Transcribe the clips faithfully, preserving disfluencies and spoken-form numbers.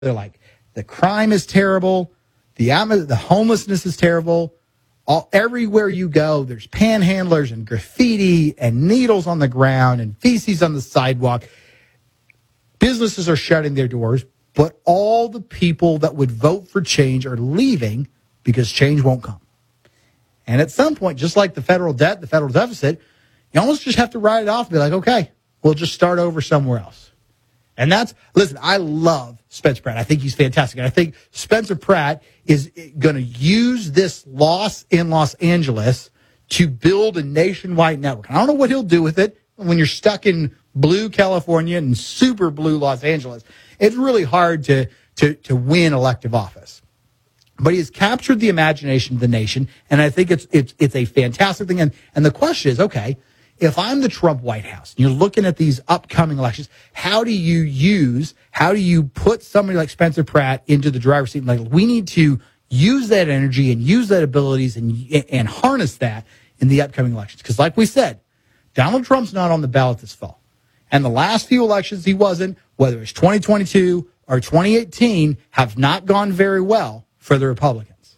They're like, the crime is terrible. The, the homelessness is terrible. All, everywhere you go, there's panhandlers and graffiti and needles on the ground and feces on the sidewalk. Businesses are shutting their doors, but all the people that would vote for change are leaving because change won't come. And at some point, just like the federal debt, the federal deficit, you almost just have to write it off and be like, okay, we'll just start over somewhere else. And that's, listen, I love Spencer Pratt. I think he's fantastic. And I think Spencer Pratt is going to use this loss in Los Angeles to build a nationwide network. I don't know what he'll do with it when you're stuck in blue California and super blue Los Angeles. It's really hard to, to, to win elective office. But he has captured the imagination of the nation, and I think it's it's it's a fantastic thing. And, and the question is, okay, if I'm the Trump White House, and you're looking at these upcoming elections, how do you use, how do you put somebody like Spencer Pratt into the driver's seat? Like, we need to use that energy and use that abilities and and harness that in the upcoming elections. Because like we said, Donald Trump's not on the ballot this fall. And the last few elections he wasn't, whether it's twenty twenty-two or twenty eighteen, have not gone very well for the Republicans.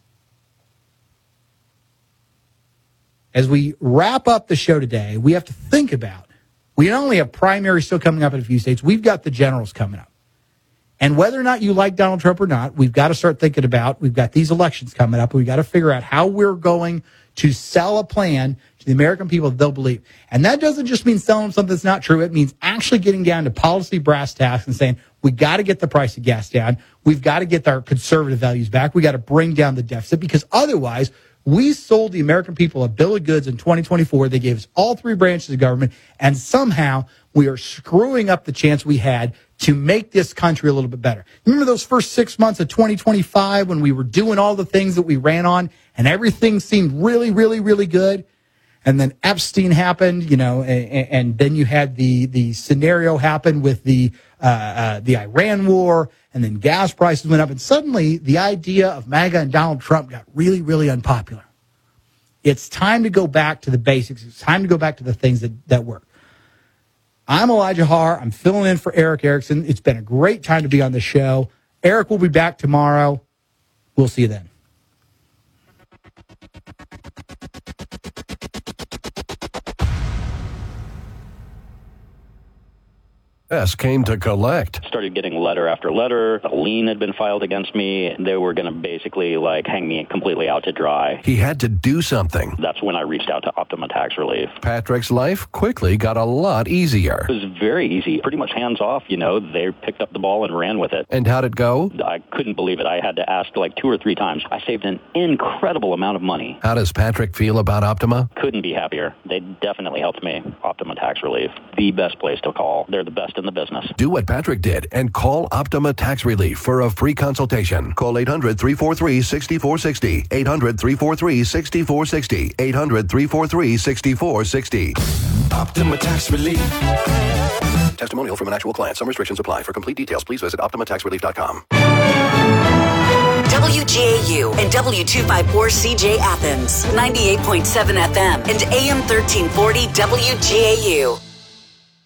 As we wrap up the show today, we have to think about, we not only have primaries still coming up in a few states, we've got the generals coming up. And whether or not you like Donald Trump or not, we've got to start thinking about, we've got these elections coming up, and we've got to figure out how we're going to sell a plan to the American people that they'll believe. And that doesn't just mean selling them something that's not true. It means actually getting down to policy brass tacks and saying, we got to get the price of gas down. We've got to get our conservative values back. We got to bring down the deficit, because otherwise we sold the American people a bill of goods in twenty twenty-four. They gave us all three branches of government, and somehow we are screwing up the chance we had to make this country a little bit better. Remember those first six months of twenty twenty-five when we were doing all the things that we ran on and everything seemed really, really, really good? And then Epstein happened, you know, and, and then you had the the scenario happen with the uh, uh, the Iran war, and then gas prices went up, and suddenly the idea of MAGA and Donald Trump got really, really unpopular. It's time to go back to the basics. It's time to go back to the things that, that work. I'm Elijah Haar. I'm filling in for Erick Erickson. It's been a great time to be on the show. Eric will be back tomorrow. We'll see you then. S came to collect. Started getting letter after letter. A lien had been filed against me. They were going to basically like hang me completely out to dry. He had to do something. That's when I reached out to Optima Tax Relief. Patrick's life quickly got a lot easier. It was very easy, pretty much hands off. You know, they picked up the ball and ran with it. And how'd it go? I couldn't believe it. I had to ask like two or three times. I saved an incredible amount of money. How does Patrick feel about Optima? Couldn't be happier. They definitely helped me. Optima Tax Relief, the best place to call. They're the best in the business. Do what Patrick did and call Optima Tax Relief for a free consultation. Call eight hundred, three four three, six four six zero. eight hundred, three four three, six four six zero. eight hundred, three four three, six four six zero. Optima Tax Relief. Testimonial from an actual client. Some restrictions apply. For complete details, please visit optima tax relief dot com. W G A U and W two fifty-four C J Athens, ninety-eight point seven F M and A M thirteen forty W G A U.